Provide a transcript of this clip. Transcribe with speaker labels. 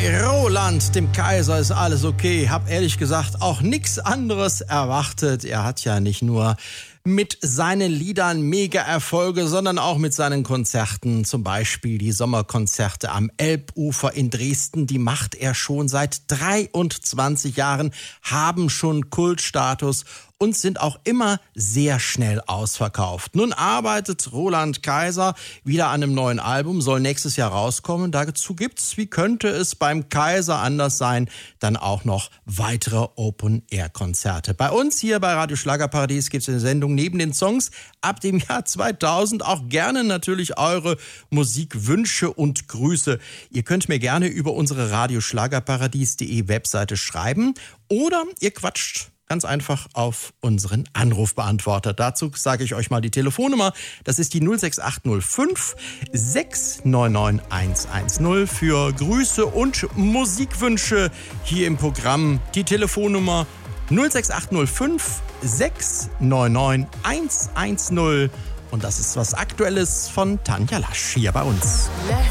Speaker 1: Bei Roland, dem Kaiser, ist alles okay. Hab ehrlich gesagt auch nichts anderes erwartet. Er hat ja nicht nur mit seinen Liedern Mega-Erfolge, sondern auch mit seinen Konzerten. Zum Beispiel die Sommerkonzerte am Elbufer in Dresden. Die macht er schon seit 23 Jahren, haben schon Kultstatus und sind auch immer sehr schnell ausverkauft. Nun arbeitet Roland Kaiser wieder an einem neuen Album, soll nächstes Jahr rauskommen. Dazu gibt's, wie könnte es beim Kaiser anders sein, dann auch noch weitere Open-Air-Konzerte. Bei uns hier bei Radio Schlagerparadies gibt's in der Sendung neben den Songs ab dem Jahr 2000 auch gerne natürlich eure Musikwünsche und Grüße. Ihr könnt mir gerne über unsere radioschlagerparadies.de Webseite schreiben oder ihr quatscht ganz einfach auf unseren Anrufbeantworter. Dazu sage ich euch mal die Telefonnummer. Das ist die 06805 699 110 für Grüße und Musikwünsche hier im Programm. Die Telefonnummer 06805 699 110. Und das ist was Aktuelles von Tanja Lasch hier bei uns.
Speaker 2: Let's